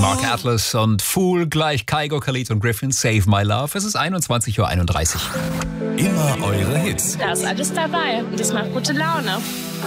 Mark Atlas und Fool gleich Kygo, Khalid und Griffin, Save My Love. Es ist 21:31 Uhr. Immer eure Hits. Da ist alles dabei und das macht gute Laune.